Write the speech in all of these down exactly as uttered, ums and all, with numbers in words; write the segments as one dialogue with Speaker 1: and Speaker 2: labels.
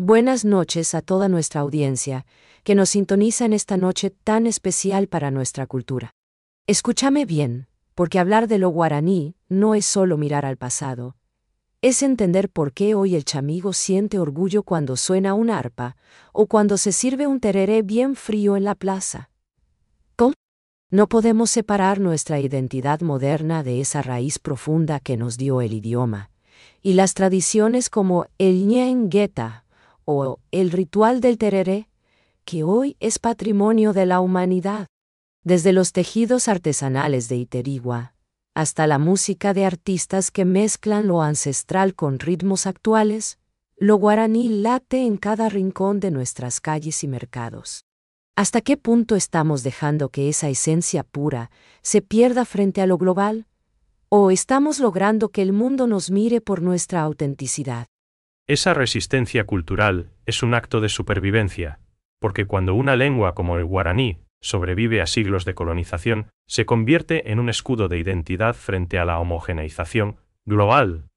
Speaker 1: Buenas noches a toda nuestra audiencia, que nos sintoniza en esta noche tan especial para nuestra cultura. Escúchame bien, porque hablar de lo guaraní no es solo mirar al pasado. Es entender por qué hoy el chamigo siente orgullo cuando suena una arpa, o cuando se sirve un tereré bien frío en la plaza. ¿Cómo? No podemos separar nuestra identidad moderna de esa raíz profunda que nos dio el idioma, y las tradiciones como el ñengueta, o el ritual del tereré, que hoy es patrimonio de la humanidad. Desde los tejidos artesanales de Iterigua, hasta la música de artistas que mezclan lo ancestral con ritmos actuales, lo guaraní late en cada rincón de nuestras calles y mercados. ¿Hasta qué punto estamos dejando que esa esencia pura se pierda frente a lo global? ¿O estamos logrando que el mundo nos mire por nuestra autenticidad?
Speaker 2: Esa resistencia cultural es un acto de supervivencia, porque cuando una lengua como el guaraní sobrevive a siglos de colonización, se convierte en un escudo de identidad frente a la homogeneización global.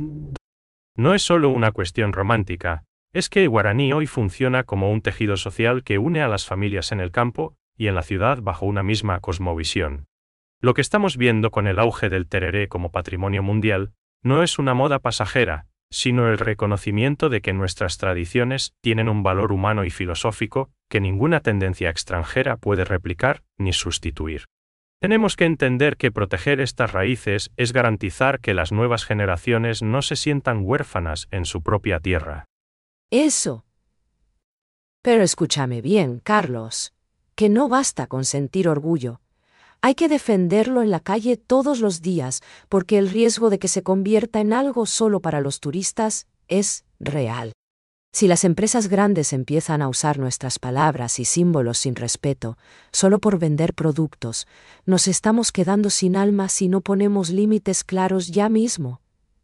Speaker 2: No es solo una cuestión romántica, es que el guaraní hoy funciona como un tejido social que une a las familias en el campo y en la ciudad bajo una misma cosmovisión. Lo que estamos viendo con el auge del tereré como patrimonio mundial no es una moda pasajera, sino el reconocimiento de que nuestras tradiciones tienen un valor humano y filosófico que ninguna tendencia extranjera puede replicar ni sustituir. Tenemos que entender que proteger estas raíces es garantizar que las nuevas generaciones no se sientan huérfanas en su propia tierra.
Speaker 1: Eso. Pero escúchame bien, Carlos, que no basta con sentir orgullo. Hay que defenderlo en la calle todos los días, porque el riesgo de que se convierta en algo solo para los turistas es real. Si las empresas grandes empiezan a usar nuestras palabras y símbolos sin respeto, solo por vender productos, nos estamos quedando sin alma si no ponemos límites claros ya mismo.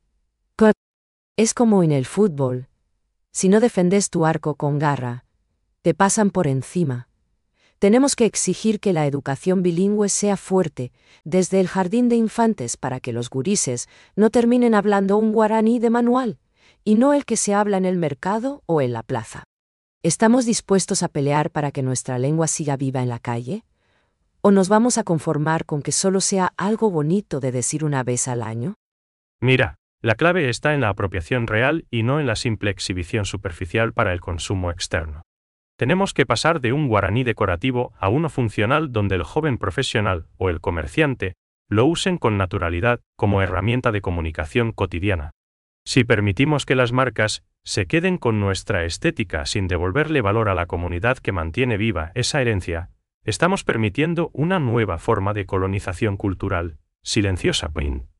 Speaker 1: Es como en el fútbol. Si no defendes tu arco con garra, te pasan por encima. Tenemos que exigir que la educación bilingüe sea fuerte, desde el jardín de infantes, para que los gurises no terminen hablando un guaraní de manual, y no el que se habla en el mercado o en la plaza. ¿Estamos dispuestos a pelear para que nuestra lengua siga viva en la calle? ¿O nos vamos a conformar con que solo sea algo bonito de decir una vez al año?
Speaker 2: Mira, la clave está en la apropiación real y no en la simple exhibición superficial para el consumo externo. Tenemos que pasar de un guaraní decorativo a uno funcional donde el joven profesional o el comerciante lo usen con naturalidad como herramienta de comunicación cotidiana. Si permitimos que las marcas se queden con nuestra estética sin devolverle valor a la comunidad que mantiene viva esa herencia, estamos permitiendo una nueva forma de colonización cultural, silenciosa.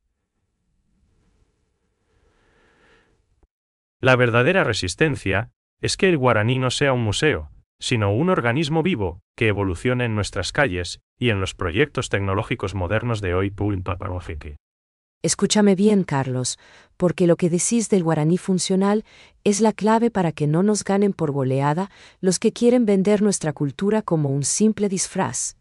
Speaker 2: La verdadera resistencia es que el guaraní no sea un museo, sino un organismo vivo que evolucione en nuestras calles y en los proyectos tecnológicos modernos de hoy.
Speaker 1: Escúchame bien, Carlos, porque lo que decís del guaraní funcional es la clave para que no nos ganen por goleada los que quieren vender nuestra cultura como un simple disfraz.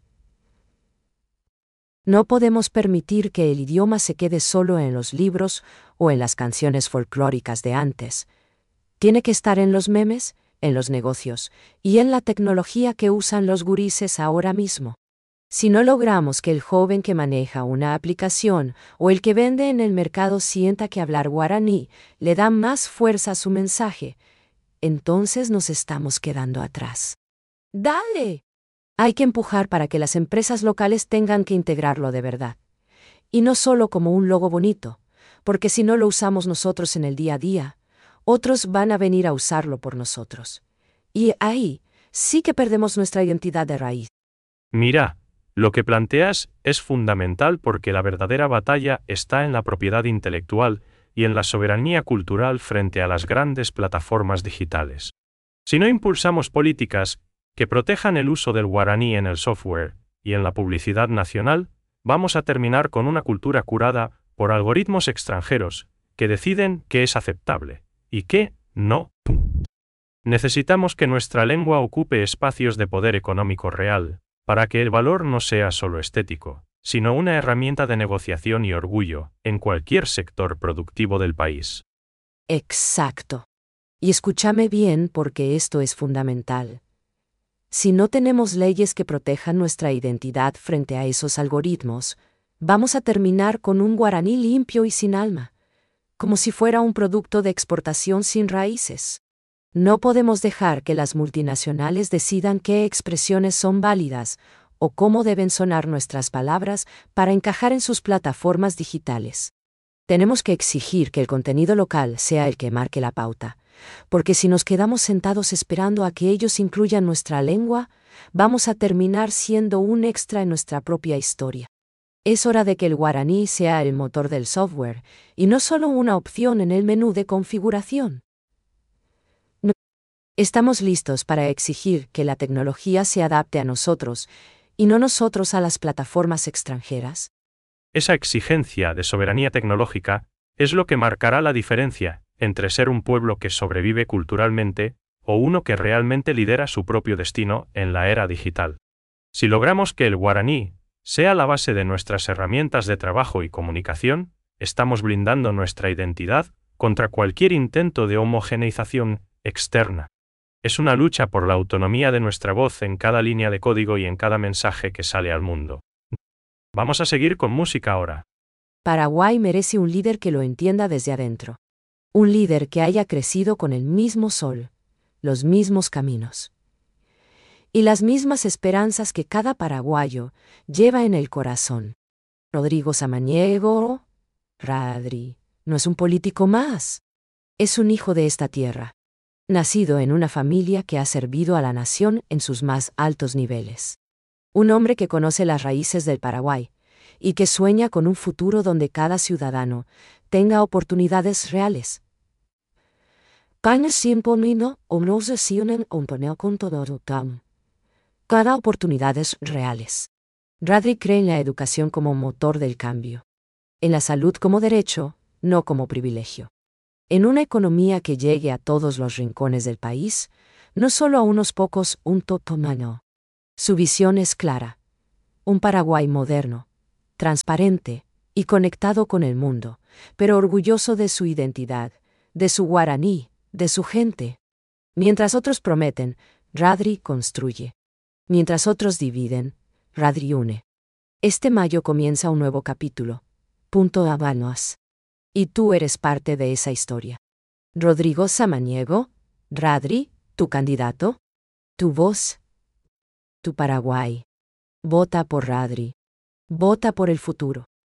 Speaker 1: No podemos permitir que el idioma se quede solo en los libros o en las canciones folclóricas de antes. Tiene que estar en los memes, en los negocios y en la tecnología que usan los gurises ahora mismo. Si no logramos que el joven que maneja una aplicación o el que vende en el mercado sienta que hablar guaraní le da más fuerza a su mensaje, entonces nos estamos quedando atrás. ¡Dale! Hay que empujar para que las empresas locales tengan que integrarlo de verdad. Y no solo como un logo bonito, porque si no lo usamos nosotros en el día a día, otros van a venir a usarlo por nosotros. Y ahí sí que perdemos nuestra identidad de raíz.
Speaker 2: Mira, lo que planteas es fundamental porque la verdadera batalla está en la propiedad intelectual y en la soberanía cultural frente a las grandes plataformas digitales. Si no impulsamos políticas que protejan el uso del guaraní en el software y en la publicidad nacional, vamos a terminar con una cultura curada por algoritmos extranjeros que deciden qué es aceptable y qué no. Necesitamos que nuestra lengua ocupe espacios de poder económico real, para que el valor no sea solo estético, sino una herramienta de negociación y orgullo en cualquier sector productivo del país.
Speaker 1: Exacto. Y escúchame bien porque esto es fundamental. Si no tenemos leyes que protejan nuestra identidad frente a esos algoritmos, vamos a terminar con un guaraní limpio y sin alma, como si fuera un producto de exportación sin raíces. No podemos dejar que las multinacionales decidan qué expresiones son válidas o cómo deben sonar nuestras palabras para encajar en sus plataformas digitales. Tenemos que exigir que el contenido local sea el que marque la pauta, porque si nos quedamos sentados esperando a que ellos incluyan nuestra lengua, vamos a terminar siendo un extra en nuestra propia historia. Es hora de que el guaraní sea el motor del software, y no solo una opción en el menú de configuración. No. Estamos listos para exigir que la tecnología se adapte a nosotros, y no nosotros a las plataformas extranjeras.
Speaker 2: Esa exigencia de soberanía tecnológica es lo que marcará la diferencia entre ser un pueblo que sobrevive culturalmente o uno que realmente lidera su propio destino en la era digital. Si logramos que el guaraní sea la base de nuestras herramientas de trabajo y comunicación, estamos blindando nuestra identidad contra cualquier intento de homogeneización externa. Es una lucha por la autonomía de nuestra voz en cada línea de código y en cada mensaje que sale al mundo. Vamos a seguir con música ahora.
Speaker 1: Paraguay merece un líder que lo entienda desde adentro. Un líder que haya crecido con el mismo sol, los mismos caminos y las mismas esperanzas que cada paraguayo lleva en el corazón. Rodrigo Samaniego, Radri, no es un político más. Es un hijo de esta tierra, nacido en una familia que ha servido a la nación en sus más altos niveles. Un hombre que conoce las raíces del Paraguay y que sueña con un futuro donde cada ciudadano tenga oportunidades reales. Cada oportunidades reales. Radri cree en la educación como motor del cambio. En la salud como derecho, no como privilegio. En una economía que llegue a todos los rincones del país, no solo a unos pocos, un totomano. Su visión es clara. Un Paraguay moderno, transparente y conectado con el mundo, pero orgulloso de su identidad, de su guaraní, de su gente. Mientras otros prometen, Radri construye. Mientras otros dividen, Radri une. Este mayo comienza un nuevo capítulo. Punto Habanos. Y tú eres parte de esa historia. Rodrigo Samaniego, Radri, tu candidato, tu voz, tu Paraguay. Vota por Radri. Vota por el futuro.